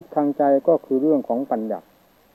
ทางใจก็คือเรื่องของปัญญา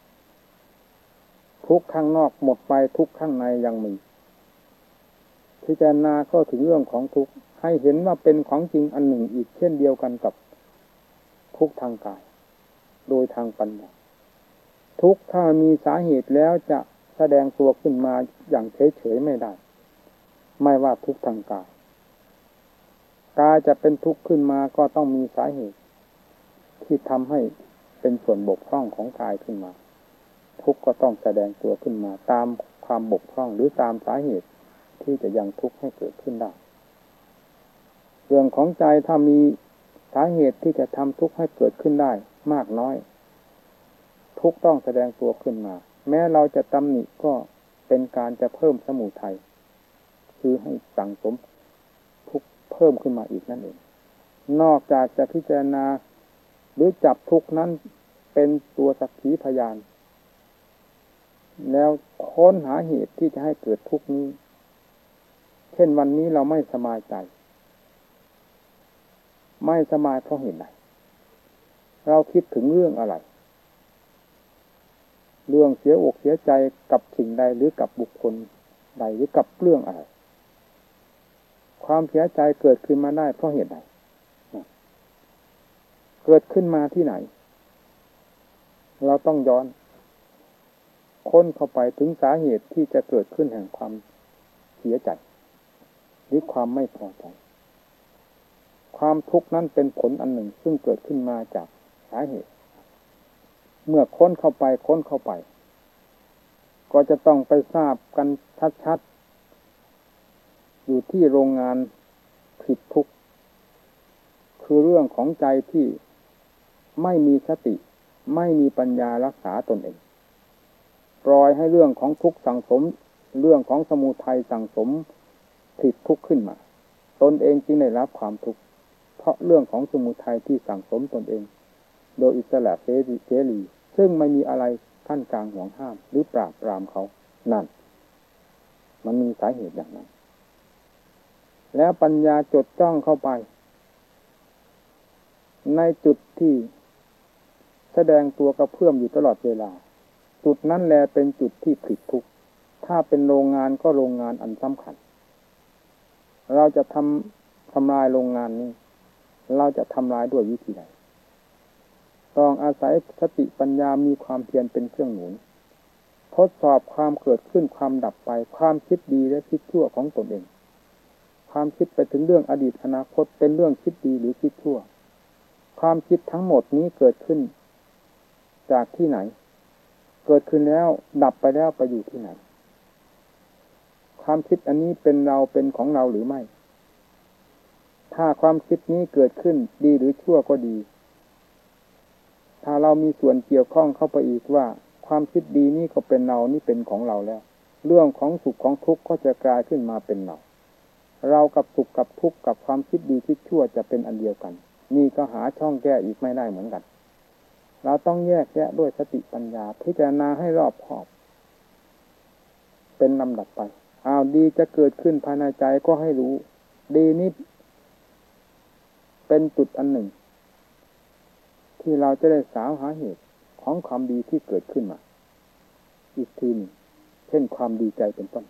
ทุกข์ข้างนอกหมดไปทุกข์ข้างในยังมีพิจารณาเข้าถึงเรื่องของทุกข์ให้เห็นว่าเป็นของจริงอันหนึ่งอีกเช่นเดียวกันกับทุกข์ทางกายโดยทางปัญญาทุกข์ถ้ามีสาเหตุแล้วจะแสดงตัวขึ้นมาอย่างเฉยๆไม่ได้ไม่ว่าทุกข์ทางกายกายจะเป็นทุกข์ขึ้นมาก็ต้องมีสาเหตุที่ทำให้เป็นส่วนบกพร่องของกายขึ้นมาทุกข์ก็ต้องแสดงตัวขึ้นมาตามความบกพร่องหรือตามสาเหตุที่จะยังทุกข์ให้เกิดขึ้นได้เรื่องของใจถ้ามีสาเหตุที่จะทำทุกข์ให้เกิดขึ้นได้มากน้อยทุกข์ต้องแสดงตัวขึ้นมาแม้เราจะตำหนิก็เป็นการจะเพิ่มสมุทัยคือให้สั่งสมทุกข์เพิ่มขึ้นมาอีกนั่นเองนอกจากจะพิจารณาหรือจับทุกข์นั้นเป็นตัวสักขีพยานแล้วค้นหาเหตุที่จะให้เกิดทุกข์นี้เช่นวันนี้เราไม่สบายใจไม่สบายเพราะเหตุใดเราคิดถึงเรื่องอะไรเรื่องเสียอกเสียใจกับสิ่งใดหรือกับบุคคลใดหรือกับเรื่องอะไรความเสียใจเกิดขึ้นมาได้เพราะเหตุใดเกิดขึ้นมาที่ไหนเราต้องย้อนค้นเข้าไปถึงสาเหตุที่จะเกิดขึ้นแห่งความเสียใจหรือความไม่พอใจความทุกข์นั้นเป็นผลอันหนึ่งซึ่งเกิดขึ้นมาจากสาเหตุเมื่อค้นเข้าไปก็จะต้องไปทราบกันชัดๆอยู่ที่โรงงานผิดทุกข์คือเรื่องของใจที่ไม่มีสติไม่มีปัญญารักษาตนเองปล่อยให้เรื่องของทุกข์สั่งสมเรื่องของสมุทัยสั่งสมผิดทุกข์ขึ้นมาตนเองจึงได้รับความทุกข์เพราะเรื่องของสมุทัยที่สั่งสมตนเองโดยอิสระเสรีซึ่งไม่มีอะไรขั้นกลางห่วงห้ามหรือปราบปรามเขานั่นมันมีสาเหตุอย่างนั้นแล้วปัญญาจดจ้องเข้าไปในจุดที่แสดงตัวกระเพื่อมอยู่ตลอดเวลาจุดนั้นแลเป็นจุดที่ผลิตทุกข์ถ้าเป็นโรงงานก็โรงงานอันสำคัญเราจะทำลายโรงงานนี้เราจะทำลายด้วยวิธีใดต้องอาศัยสติปัญญามีความเพียรเป็นเครื่องหนุนทดสอบความเกิดขึ้นความดับไปความคิดดีและคิดชั่วของตนเองความคิดไปถึงเรื่องอดีตอนาคตเป็นเรื่องคิดดีหรือคิดชั่วความคิดทั้งหมดนี้เกิดขึ้นจากที่ไหนเกิดขึ้นแล้วดับไปแล้วไปอยู่ที่ไหนความคิดอันนี้เป็นเราเป็นของเราหรือไม่ถ้าความคิดนี้เกิดขึ้นดีหรือชั่วก็ดีถ้าเรามีส่วนเกี่ยวข้องเข้าไปอีกว่าความคิดดีนี่ก็เป็นเรานี่เป็นของเราแล้วเรื่องของสุขของทุกข์ก็จะกลายขึ้นมาเป็นเรากับสุขกับทุกข์กับความคิดดีคิดชั่วจะเป็นอันเดียวกันนี่ก็หาช่องแก้อีกไม่ได้เหมือนกันเราต้องแยกแยะด้วยสติปัญญาพิจารณาให้รอบคอบเป็นลำดับไปดีจะเกิดขึ้นภายในใจก็ให้รู้ดีนี้เป็นจุดอันหนึ่งที่เราจะได้สาวหาเหตุของความดีที่เกิดขึ้นมาอีกทีหนึ่งเช่นความดีใจเป็นต้น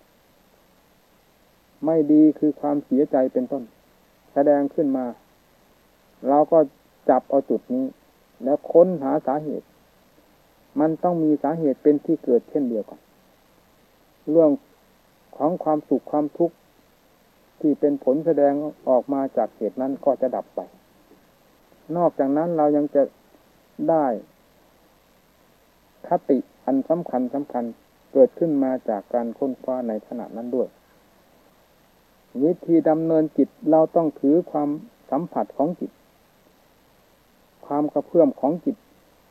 ไม่ดีคือความเสียใจเป็นต้นแสดงขึ้นมาเราก็จับเอาจุดนี้แล้วค้นหาสาเหตุมันต้องมีสาเหตุเป็นที่เกิดเช่นเดียวกันเรื่องของความสุขความทุกข์ที่เป็นผลแสดงออกมาจากเหตุนั้นก็จะดับไปนอกจากนั้นเรายังจะได้คติอันสำคัญเกิดขึ้นมาจากการค้นคว้าในขณะนั้นด้วยวิธีดำเนินจิตเราต้องถือความสัมผัสของจิตความกระเพื่อมของจิต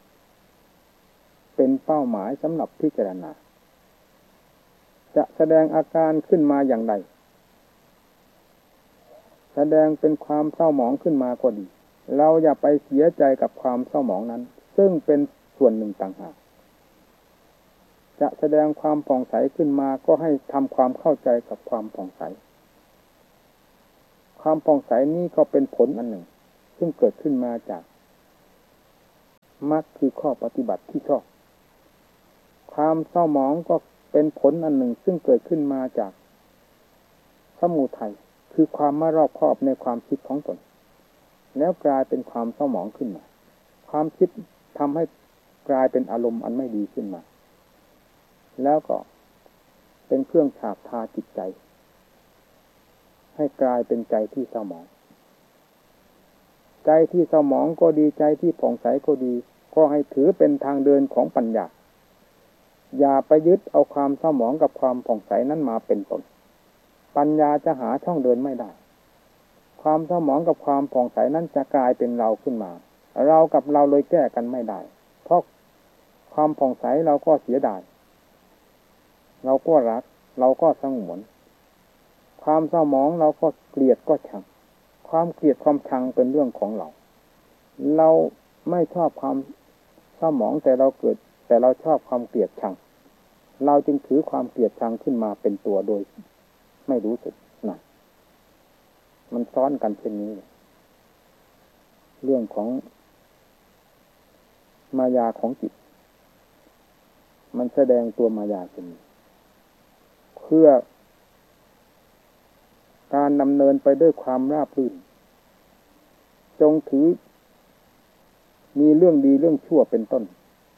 เป็นเป้าหมายสำหรับพิจารณาจะแสดงอาการขึ้นมาอย่างไรแสดงเป็นความเศร้าหมองขึ้นมาก็ดีเราอย่าไปเสียใจกับความเศร้าหมองนั้นซึ่งเป็นส่วนหนึ่งต่างหากจะแสดงความผ่องใสขึ้นมาก็ให้ทำความเข้าใจกับความผ่องใสความผ่องใสนี้ก็เป็นผลอันหนึ่งซึ่งเกิดขึ้นมาจากมรรคคือข้อปฏิบัติที่ชอบความเศร้าหมองก็เป็นผลอันหนึ่งซึ่งเกิดขึ้นมาจากสมุทัยคือความไม่รอบคอบในความคิดของตนแล้วกลายเป็นความเศร้าหมองขึ้นมาความคิดทำให้กลายเป็นอารมณ์อันไม่ดีขึ้นมาแล้วก็เป็นเครื่องฉาบทาจิตใจให้กลายเป็นใจที่เศร้าหมองใจที่เศร้าหมองก็ดีใจที่ผ่องใสก็ดีก็ให้ถือเป็นทางเดินของปัญญาอย่าไปยึดเอาความเศร้าหมองกับความผ่องใสนั้นมาเป็นตนปัญญาจะหาช่องเดินไม่ได้ความเศร้าหมองกับความผ่องใสนั้นจะกลายเป็นเราขึ้นมาเรากับเราเลยแก้กันไม่ได้เพราะความผ่องใสเราก็เสียดายเราก็รักเราก็สงวนความเศร้าหมองเราก็เกลียดก็ชังความเกลียดความชังเป็นเรื่องของเราเราไม่ชอบความเศร้าหมองแต่เราชอบความเกลียดชังเราจึงถือความเกลียดชังขึ้นมาเป็นตัวโดยไม่รู้สึกนะมันซ้อนกันเช่นนี้เรื่องของมายาของจิตมันแสดงตัวมายาขึ้นเพื่อการดำเนินไปด้วยความราบรื่นจงถือมีเรื่องดีเรื่องชั่วเป็นต้น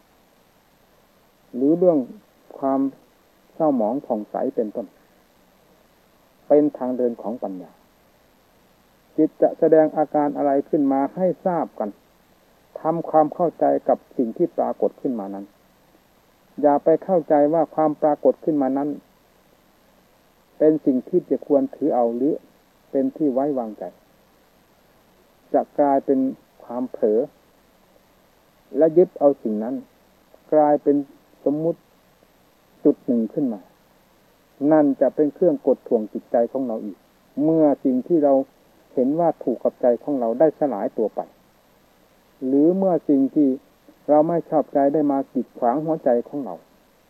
หรือเรื่องความเศร้าหมองผ่องใสเป็นต้นเป็นทางเดินของปัญญาจิตจะแสดงอาการอะไรขึ้นมาให้ทราบกันทำความเข้าใจกับสิ่งที่ปรากฏขึ้นมานั้นอย่าไปเข้าใจว่าความปรากฏขึ้นมานั้นเป็นสิ่งที่จะควรถือเอาหรือเป็นที่ไว้วางใจจะกลายเป็นความเผลอและยึดเอาสิ่งนั้นกลายเป็นสมมุติจุดหนึ่งขึ้นมานั่นจะเป็นเครื่องกดท่วงจิตใจของเราอีกเมื่อสิ่งที่เราเห็นว่าถูกกับใจของเราได้สลายตัวไปหรือเมื่อสิ่งที่เราไม่ชอบใจได้มากีดขวางหัวใจของเรา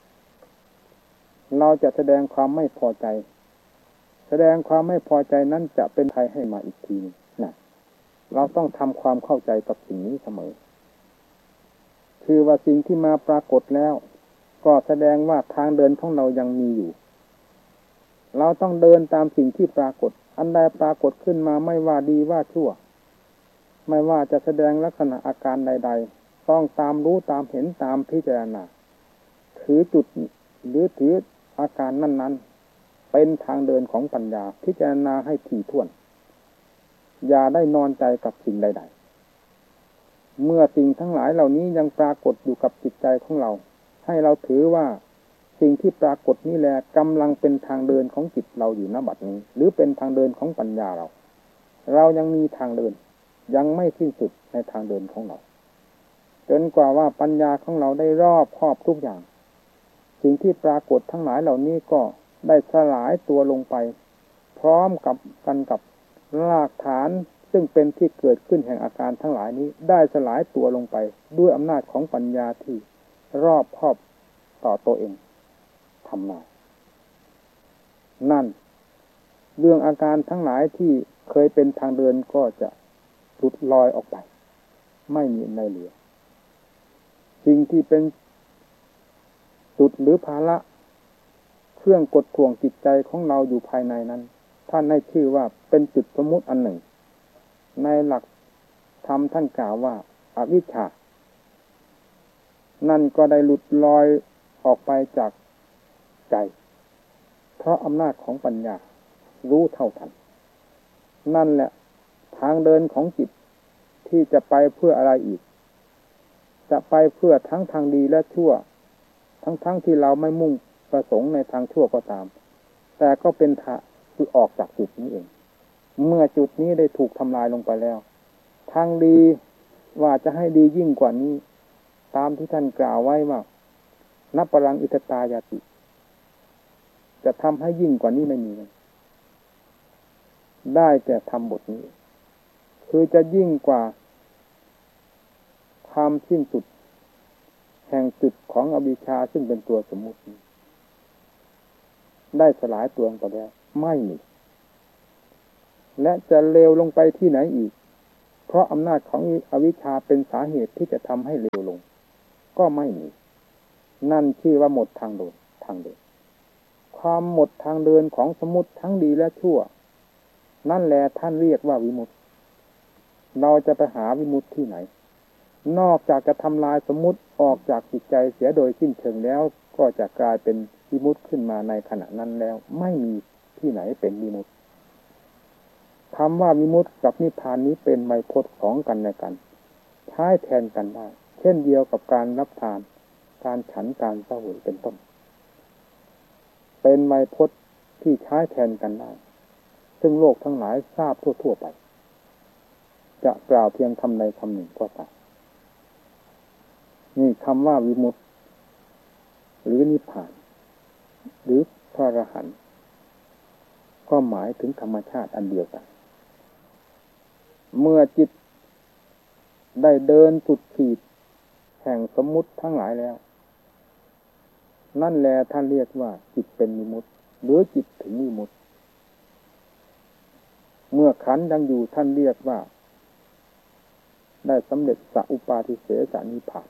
เราจะแสดงความไม่พอใจแสดงความไม่พอใจนั้นจะเป็นภัยให้มาอีกทีนึงนะเราต้องทำความเข้าใจกับสิ่งนี้เสมอคือว่าสิ่งที่มาปรากฏแล้วก็แสดงว่าทางเดินของเรายังมีอยู่เราต้องเดินตามสิ่งที่ปรากฏอันใดปรากฏขึ้นมาไม่ว่าดีว่าชั่วไม่ว่าจะแสดงลักษณะอาการใดๆต้องตามรู้ตามเห็นตามพิจารณาถือจุดหรือถืออาการนั้นๆเป็นทางเดินของปัญญาพิจารณาให้ถี่ถ้วนอย่าได้นอนใจกับสิ่งใดๆเมื่อสิ่งทั้งหลายเหล่านี้ยังปรากฏอยู่กับจิตใจของเราให้เราถือว่าสิ่งที่ปรากฏนี้แหละกำลังเป็นทางเดินของจิตเราอยู่ณบัดนี้หรือเป็นทางเดินของปัญญาเรายังมีทางเดินยังไม่สิ้นสุดในทางเดินของเราจนกว่าว่าปัญญาของเราได้รอบครอบทุกอย่างสิ่งที่ปรากฏทั้งหลายเหล่านี้ก็ได้สลายตัวลงไปพร้อมกับรากฐานซึ่งเป็นที่เกิดขึ้นแห่งอาการทั้งหลายนี้ได้สลายตัวลงไปด้วยอำนาจของปัญญาที่รอบครอบต่อตัวเองทำมานั่นเรื่องอาการทั้งหลายที่เคยเป็นทางเดินก็จะหลุดลอยออกไปไม่มีในเหลือสิ่งที่เป็นจุดหรือภาระเครื่องกดท่วงจิตใจของเราอยู่ภายในนั้นท่านให้ชื่อว่าเป็นจุดสมมุติอันหนึ่งในหลักธรรมท่านกล่าวว่าอวิชชานั่นก็ได้หลุดลอยออกไปจากใจเพราะอำนาจของปัญญารู้เท่าทันนั่นแหละทางเดินของจิตที่จะไปเพื่ออะไรอีกจะไปเพื่อทั้งทางดีและชั่วทั้งที่เราไม่มุ่งประสงค์ในทางชั่วก็ตามแต่ก็เป็นทางคือออกจากจุดนี้เองเมื่อจุดนี้ได้ถูกทำลายลงไปแล้วทางดีว่าจะให้ดียิ่งกว่านี้ตามที่ท่านกล่าวไว้ว่านับปรังอิทตายาติจะทำให้ยิ่งกว่านี้ไม่มีได้แต่ทำบทนี้คือจะยิ่งกว่าความสิ้นสุดแห่งจุดของอวิชชาซึ่งเป็นตัวสมมุติได้สลายตัวลงไปแล้วไม่มีและจะเลวลงไปที่ไหนอีกเพราะอำนาจของอวิชชาเป็นสาเหตุที่จะทำให้เร็วลงก็ไม่มีนั่นชื่อว่าหมดทางเดินความหมดทางเดินของสมมุติทั้งดีและชั่วนั่นแหละท่านเรียกว่าวิมุตติเราจะไปหาวิมุตติที่ไหนนอกจากจะทำลายสมมุติออกจากจิตใจเสียโดยสิ้นเชิงแล้วก็จะกลายเป็นวิมุตติขึ้นมาในขณะนั้นแล้วไม่มีที่ไหนเป็นวิมุตติคำว่าวิมุตติกับนิพพานนี้เป็นไมยพจน์ของกันและกันใช้แทนกันได้เช่นเดียวกับการรับทานการฉันการเสวยเป็นต้นเป็นไมยพจน์ที่ใช้แทนกันได้ซึ่งโลกทั้งหลายทราบทั่วไปจะกล่าวเพียงคำใดคำหนึ่งก็ตามนี่คำว่าวิมุตติหรือนิพพานหรือพระอรหันต์ก็หมายถึงธรรมชาติอันเดียวกันเมื่อจิตได้เดินสุดขีดแห่งสมมุติทั้งหลายแล้วนั่นแหละท่านเรียกว่าจิตเป็นวิมุตติหรือจิตถึงวิมุตติเมื่อขันธ์ยังอยู่ท่านเรียกว่าได้สำเร็จสัพอุปาทิเสสนิพพาน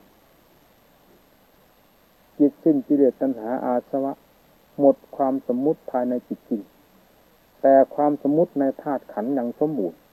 จิตสิ้นกิเลสตัณหาอาสวะหมดความสมมุติภายในจิตจริงแต่ความสมมุติในธาตุขันธ์ยังสมบูรณ์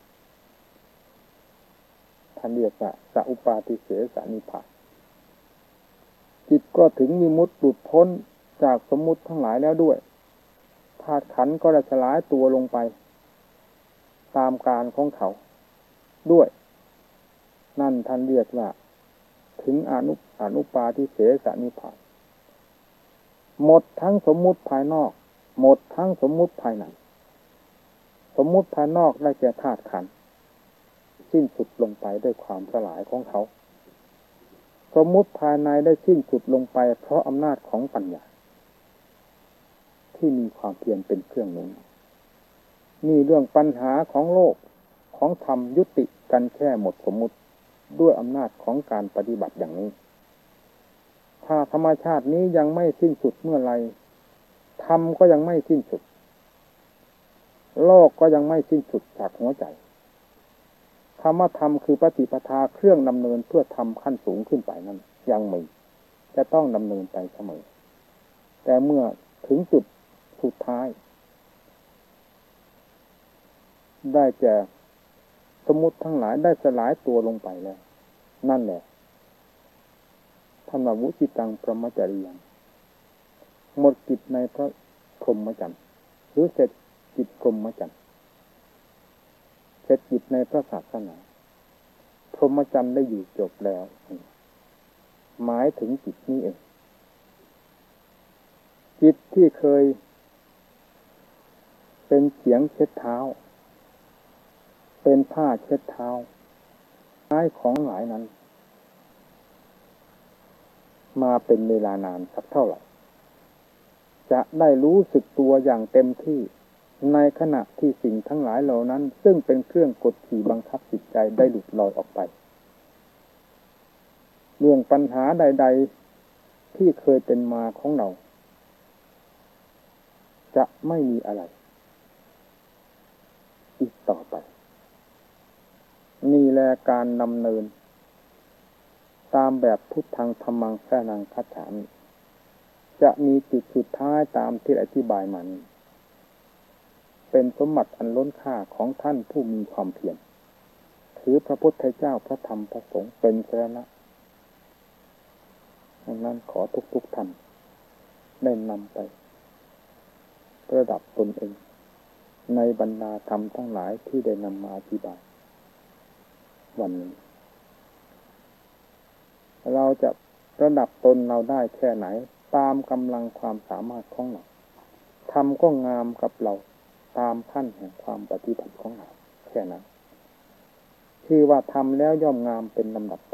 ท่านเรียกว่าสัพอุปาทิเสสนิพพานจิตก็ถึงวิมุตติหลุดพ้นจากสมมุติทั้งหลายแล้วด้วยธาตุขันธ์ก็ได้สลายตัวลงไปตามกาลของเขาด้วยนั่นท่านเรียกว่าถึงอนุปาทิเสสนิพพานหมดทั้งสมมุติภายนอกหมดทั้งสมมุติภายในสมมุติภายนอกได้แก่ธาตุขันธ์สิ้นสุดลงไปด้วยความสลายของเขาสมมุติภายในได้สิ้นสุดลงไปเพราะอำนาจของปัญญาที่มีความเพียรเป็นเครื่องหนุนนี่เรื่องปัญหาของโลกของธรรมยุติกันแค่หมดสมมุติด้วยอำนาจของการปฏิบัติอย่างนี้ถ้าธรรมชาตินี้ยังไม่สิ้นสุดเมื่อไรธรรมก็ยังไม่สิ้นสุดโลกก็ยังไม่สิ้นสุดจากหัวใจคำว่าธรรมคือปฏิปทาเครื่องดำเนินเพื่อทำขั้นสูงขึ้นไปนั้นยังมีจะต้องดำเนินไปเสมอแต่เมื่อถึงจุดสุดท้ายได้แก่สมมุติทั้งหลายได้สลายตัวลงไปแล้วนั่นแหละท่านว่าวุจิตังพรหมจริยังหมดกิจในพระพรหมจรรย์หรือเสร็จกิจพรหมจรรย์เสร็จกิจในพระศาสนาพรหมจรรย์ได้อยู่จบแล้วหมายถึงจิตนี้เองจิตที่เคยเป็นเขียงเช็ดเท้าเป็นผ้าเช็ดเท้าใช้ของหลายนั้นมาเป็นเวลานานสักเท่าไหร่จะได้รู้สึกตัวอย่างเต็มที่ในขณะที่สิ่งทั้งหลายเหล่านั้นซึ่งเป็นเครื่องกดขี่บังคับจิตใจได้หลุดลอยออกไปเรื่องปัญหาใดๆที่เคยเป็นมาของเราจะไม่มีอะไรอีกต่อไปนี่แหละการดำเนินตามแบบพุทธังธัมมังสรณังคัจฉามิจะมีจุดสุดท้ายตามที่อธิบายมานี้เป็นสมบัติอันล้นค่าของท่านผู้มีความเพียรถือพระพุทธเจ้าพระธรรมพระสงฆ์เป็นสรณะดังนั้นขอทุกท่านได้นำไปประดับตนเองในบรรดาธรรมทั้งหลายที่ได้นำมาอธิบายวันนี้เราจะประดับตนเราได้แค่ไหนตามกำลังความสามารถของเราธรรมก็งามกับเราตามขั้นแห่งความปฏิบัติของเราแค่นั้นคือว่าทำแล้วย่อมงามเป็นลำดับไป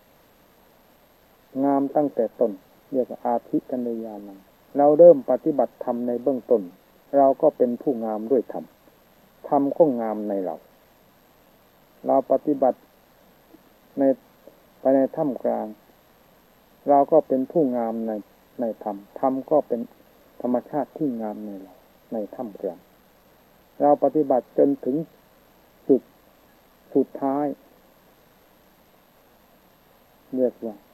งามตั้งแต่ต้นเรียกว่าอาภิกัลยาณังเราเริ่มปฏิบัติธรรมในเบื้องต้นเราก็เป็นผู้งามด้วยธรรมธรรมก็งามในเราปฏิบัติไปในท่ามกลางเราก็เป็นผู้งามในธรรมธรรมก็เป็นธรรมชาติที่งามในเราในท่ามกลางเราปฏิบัติจนถึงจุดสุดท้ายเรียกว่า